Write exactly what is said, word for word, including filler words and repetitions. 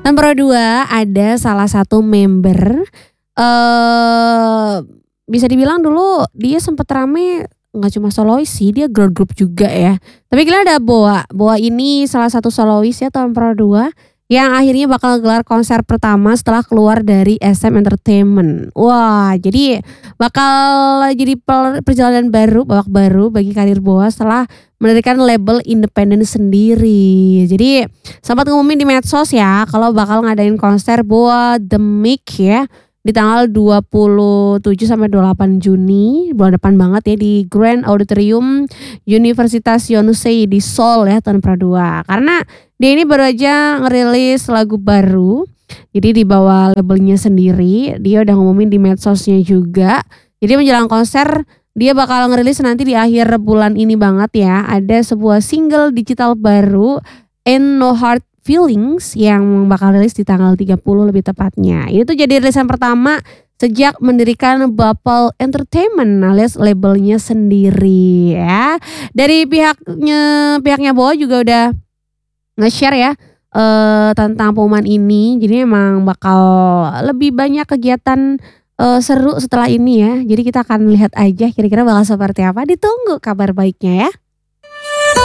Tempero dua ada salah satu member, eee, bisa dibilang dulu dia sempet rame nggak cuma solois sih, dia girl group juga ya. Tapi kita ada BoA. BoA ini salah satu solois ya Tempero dua yang akhirnya bakal gelar konser pertama setelah keluar dari S M Entertainment. Wah, jadi bakal jadi per perjalanan baru, babak baru bagi karir BoA setelah mendirikan label independen sendiri. Jadi sempat ngumumin di medsos ya kalau bakal ngadain konser BoA The Mic ya di tanggal dua puluh tujuh sampai dua puluh delapan Juni, bulan depan banget ya di Grand Auditorium Universitas Yonsei di Seoul ya Tempero dua. Karena dia ini baru aja ngerilis lagu baru, jadi di bawah labelnya sendiri, dia udah ngumumin di medsosnya juga. Jadi menjelang konser dia bakal ngerilis nanti di akhir bulan ini banget ya, ada sebuah single digital baru, Ain't No Hard Feelings yang bakal rilis di tanggal tiga puluh lebih tepatnya. Itu jadi rilisan pertama sejak mendirikan Bubble Entertainment alias labelnya sendiri ya. Dari pihaknya pihaknya BoA juga udah nge-share ya eee, tentang pengumuman ini. Jadi emang bakal lebih banyak kegiatan eee, seru setelah ini ya. Jadi kita akan lihat aja kira-kira bakal seperti apa. Ditunggu kabar baiknya ya.